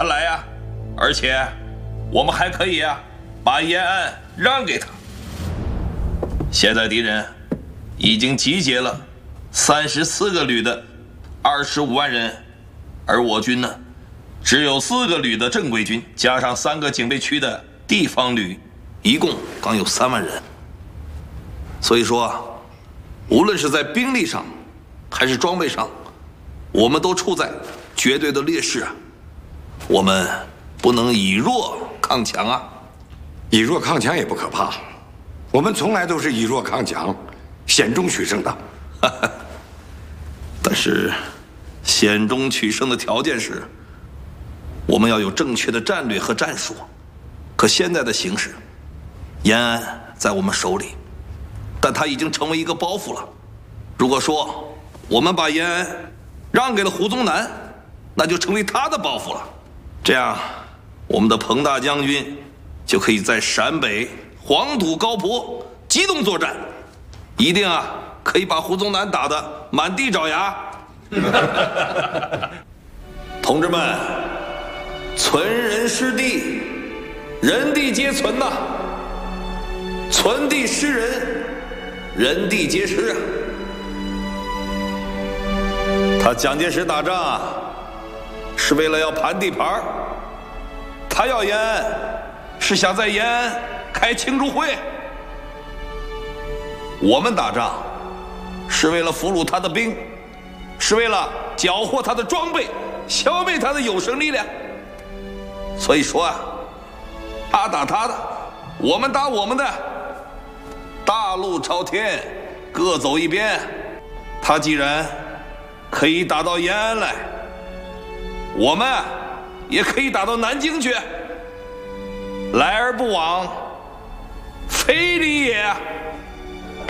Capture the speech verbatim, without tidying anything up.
他来呀、啊，而且我们还可以啊，把延安让给他。现在敌人已经集结了三十四个旅的二十五万人，而我军呢，只有四个旅的正规军，加上三个警备区的地方旅，一共刚有三万人。所以说，无论是在兵力上，还是装备上，我们都处在绝对的劣势啊！我们不能以弱抗强啊！ 以弱抗强也不可怕，我们从来都是以弱抗强，险中取胜的。 但是，险中取胜的条件是，我们要有正确的战略和战术。可现在的形势，延安在我们手里，但它已经成为一个包袱了。如果说我们把延安让给了胡宗南，那就成为他的包袱了。这样，我们的彭大将军就可以在陕北黄土高坡机动作战，一定啊可以把胡宗南打得满地找牙。同志们，存人失地，人地皆存呐；存地失人，人地皆失啊。他蒋介石打仗啊，是为了要盘地盘，他要延安，是想在延安开庆祝会。我们打仗，是为了俘虏他的兵，是为了缴获他的装备，消灭他的有生力量。所以说啊，他打他的，我们打我们的，大路朝天，各走一边。他既然可以打到延安来，我们也可以打到南京去。来而不往，非礼也。